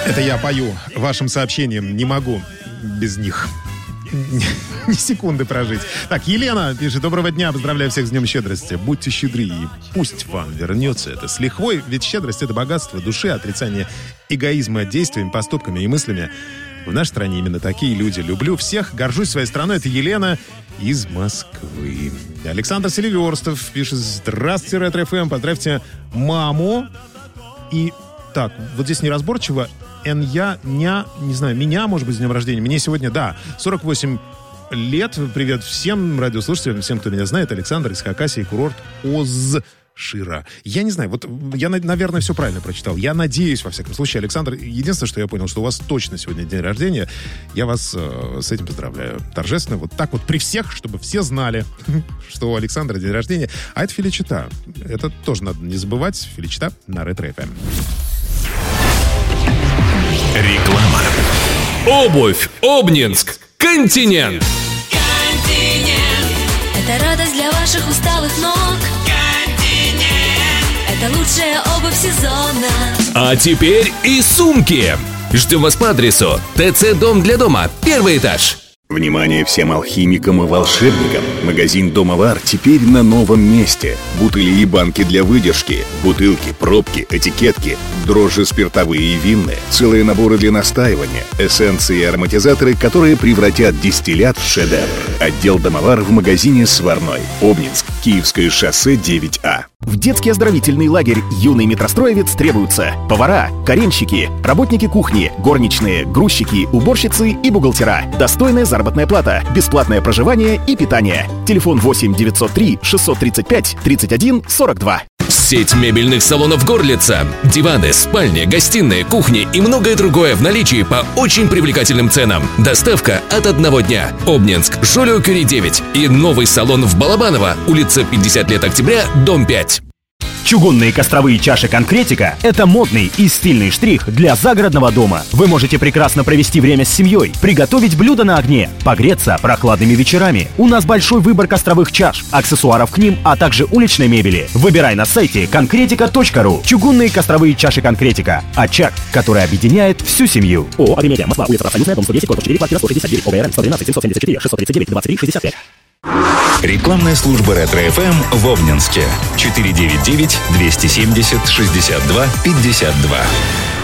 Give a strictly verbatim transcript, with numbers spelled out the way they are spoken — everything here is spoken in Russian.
Это я пою вашим сообщениям, не могу без них ни секунды прожить. Так, Елена пишет: доброго дня, поздравляю всех с Днем Щедрости. Будьте щедры, и пусть вам вернется это с лихвой, ведь щедрость — это богатство души, отрицание эгоизма действиями, поступками и мыслями. В нашей стране именно такие люди. Люблю всех, горжусь своей страной. Это Елена из Москвы. Александр Селиверстов пишет: здравствуйте, Ретро-ФМ, поздравьте маму. И так, вот здесь неразборчиво. Н-я, ня, не знаю, меня, может быть, с днем рождения. Мне сегодня, да, сорок восемь лет. Привет всем радиослушателям, всем, кто меня знает. Александр из Хакасии, курорт Оз-Шира. Я не знаю, вот я, наверное, все правильно прочитал. Я надеюсь, во всяком случае, Александр, единственное, что я понял, что у вас точно сегодня день рождения. Я вас э, с этим поздравляю. Торжественно, вот так вот при всех, чтобы все знали, что у Александра день рождения. А это Феличита. Это тоже надо не забывать. Феличита на Ретро-ФМ. Реклама. Обувь Обнинск. Континент. Континент. Это радость для ваших усталых ног. Континент. Это лучшая обувь сезона. А теперь и сумки. Ждем вас по адресу ТЦ «Дом для дома», первый этаж. Внимание всем алхимикам и волшебникам! Магазин «Домовар» теперь на новом месте. Бутыли и банки для выдержки, бутылки, пробки, этикетки, дрожжи спиртовые и винные, целые наборы для настаивания, эссенции и ароматизаторы, которые превратят дистиллят в шедевр. Отдел «Домовар» в магазине «Сварной». Обнинск, Киевское шоссе девять А. В детский оздоровительный лагерь «Юный метростроевец» требуются повара, каренщики, работники кухни, горничные, грузчики, уборщицы и бухгалтера. Достойная заработная плата, бесплатное проживание и питание. Телефон восемь девятьсот три шестьсот тридцать пять тридцать один сорок два. Сеть мебельных салонов «Горлица». Диваны, спальни, гостиные, кухни и многое другое в наличии по очень привлекательным ценам. Доставка от одного дня. Обнинск, Жолио-Кюри девять. И новый салон в Балабаново, улица пятьдесят лет октября, дом пять. Чугунные костровые чаши «Конкретика» — это модный и стильный штрих для загородного дома. Вы можете прекрасно провести время с семьей, приготовить блюдо на огне, погреться прохладными вечерами. У нас большой выбор костровых чаш, аксессуаров к ним, а также уличной мебели. Выбирай на сайте конкретика точка ру. Чугунные костровые чаши «Конкретика». Очаг, который объединяет всю семью. ООО «Агримедиа», Москва, улица Союзная, дом сто десять, корпус четыре, квартира сто шестьдесят девять, ОВРН сто двенадцать семьсот семьдесят четыре шестьсот тридцать девять двадцать три шестьдесят пять. Рекламная служба Ретро-ФМ в Обнинске. четыре девять девять двести семьдесят шестьдесят два пятьдесят два.